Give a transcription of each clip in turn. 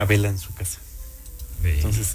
vela en su casa. Entonces,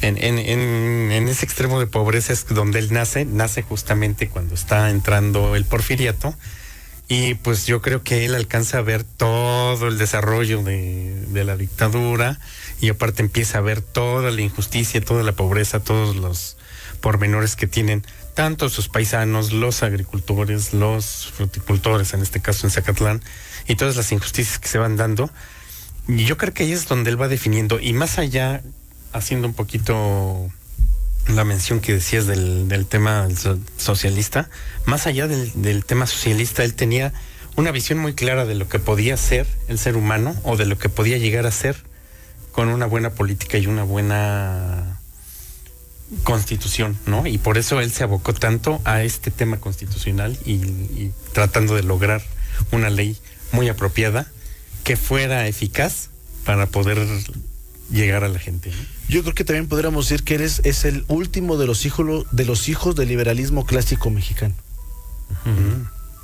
en ese extremo de pobreza es donde él nace justamente cuando está entrando el porfiriato, y pues yo creo que él alcanza a ver todo el desarrollo de la dictadura, y aparte empieza a ver toda la injusticia, toda la pobreza, todos los pormenores que tienen tanto sus paisanos, los agricultores, los fruticultores, en este caso en Zacatlán, y todas las injusticias que se van dando. Y yo creo que ahí es donde él va definiendo, y más allá, haciendo un poquito la mención que decías del tema socialista, más allá del tema socialista, él tenía una visión muy clara de lo que podía ser el ser humano, o de lo que podía llegar a ser con una buena política y una buena constitución, ¿no? Y por eso él se abocó tanto a este tema constitucional y tratando de lograr una ley muy apropiada que fuera eficaz para poder llegar a la gente, ¿no? Yo creo que también podríamos decir que es el último de los hijos del liberalismo clásico mexicano. Uh-huh.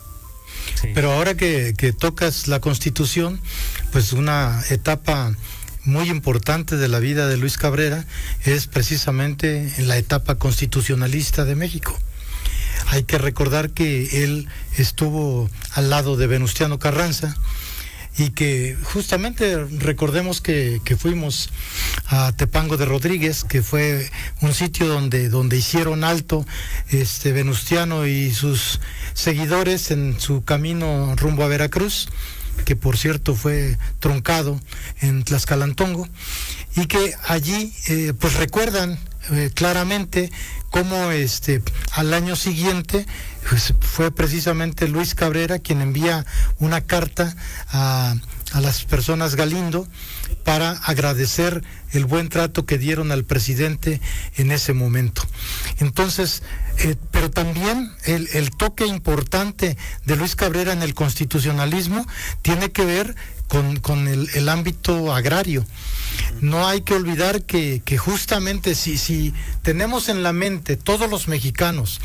Sí. Pero ahora que tocas la Constitución, pues una etapa muy importante de la vida de Luis Cabrera es precisamente la etapa constitucionalista de México. Hay que recordar que él estuvo al lado de Venustiano Carranza, y que justamente recordemos que fuimos a Tepango de Rodríguez, que fue un sitio donde hicieron alto Venustiano y sus seguidores en su camino rumbo a Veracruz, que por cierto fue truncado en Tlaxcalantongo, y que allí pues recuerdan claramente cómo al año siguiente pues, fue precisamente Luis Cabrera quien envía una carta a las personas Galindo para agradecer el buen trato que dieron al presidente en ese momento. Entonces, pero también el toque importante de Luis Cabrera en el constitucionalismo tiene que ver con el ámbito agrario. No hay que olvidar que justamente si tenemos en la mente todos los mexicanos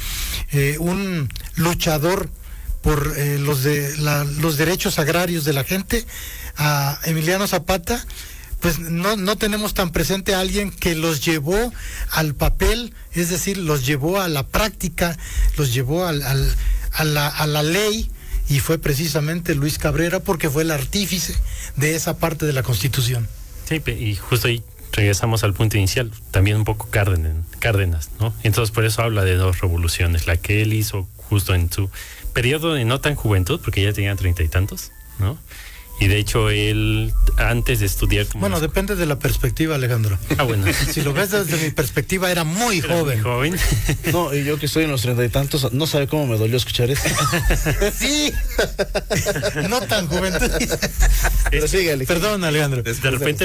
un luchador por los derechos agrarios de la gente, a Emiliano Zapata, pues no tenemos tan presente a alguien que los llevó al papel, es decir, los llevó a la práctica, los llevó a la ley, y fue precisamente Luis Cabrera, porque fue el artífice de esa parte de la Constitución. Sí, y justo ahí regresamos al punto inicial, también un poco Cárdenas, ¿no? Entonces por eso habla de dos revoluciones, la que él hizo justo en su periodo de no tan juventud, porque ya tenía 30 y tantos, ¿no? Y de hecho él, antes de estudiar... Bueno, depende de la perspectiva, Alejandro. Ah, bueno. Si lo ves desde mi perspectiva, era muy joven. Muy joven. No, y yo que estoy en los 30 y tantos, no sabe cómo me dolió escuchar eso. Sí. No tan juventud. Pero sigue, Alejandro. Perdón, Alejandro. De repente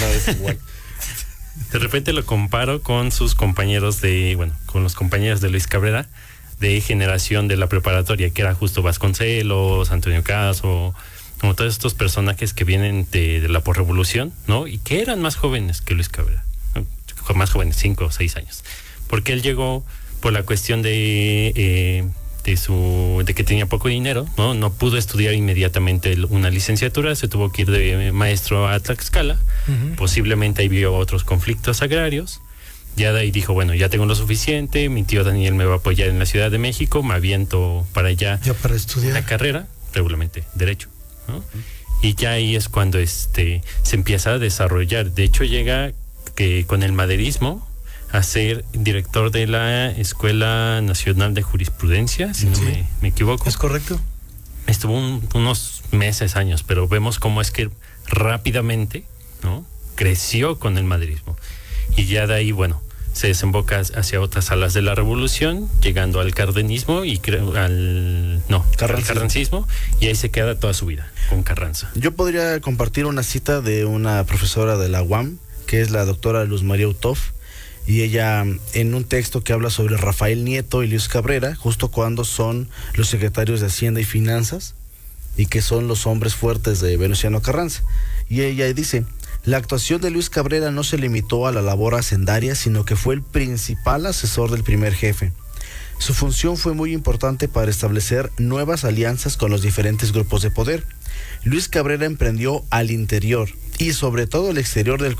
lo comparo con sus compañeros con los compañeros de Luis Cabrera, de generación de la preparatoria, que era justo Vasconcelos, Antonio Caso, como todos estos personajes que vienen de la posrevolución, ¿no? Y que eran más jóvenes que Luis Cabrera, más jóvenes, 5 o 6 años, porque él llegó por la cuestión de que tenía poco dinero, no pudo estudiar inmediatamente una licenciatura, se tuvo que ir de maestro a Tlaxcala. Uh-huh. Posiblemente ahí vio otros conflictos agrarios, ya de ahí dijo, bueno, ya tengo lo suficiente, mi tío Daniel me va a apoyar en la Ciudad de México, me aviento para allá ya para estudiar una carrera, regularmente Derecho, ¿no? Uh-huh. Y ya ahí es cuando se empieza a desarrollar. De hecho llega que con el maderismo a ser director de la Escuela Nacional de Jurisprudencia, si no me equivoco. ¿Es correcto? Estuvo unos meses, años, pero vemos cómo es que rápidamente, ¿no?, creció con el maderismo. Y ya de ahí, bueno, se desemboca hacia otras alas de la revolución, llegando al cardenismo y al carrancismo, y ahí se queda toda su vida con Carranza. Yo podría compartir una cita de una profesora de la UAM, que es la doctora Luz María Utoff, y ella en un texto que habla sobre Rafael Nieto y Luis Cabrera, justo cuando son los secretarios de Hacienda y Finanzas y que son los hombres fuertes de Venustiano Carranza, y ella dice: la actuación de Luis Cabrera no se limitó a la labor hacendaria, sino que fue el principal asesor del primer jefe. Su función fue muy importante para establecer nuevas alianzas con los diferentes grupos de poder. Luis Cabrera emprendió al interior y sobre todo el exterior del